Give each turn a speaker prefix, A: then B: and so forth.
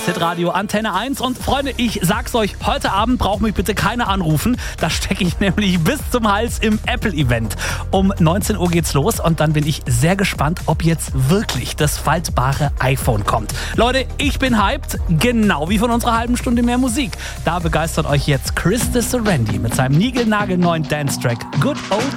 A: Hitradio Antenne 1. Und Freunde, ich sag's euch, heute Abend braucht mich bitte keiner anrufen. Da stecke ich nämlich bis zum Hals im Apple-Event. Um 19 Uhr geht's los und dann bin ich sehr gespannt, ob jetzt wirklich das faltbare iPhone kommt. Leute, ich bin hyped, genau wie von unserer halben Stunde mehr Musik. Da begeistert euch jetzt Chris de Serendi mit seinem niegelnagelneuen Dance-Track Good Old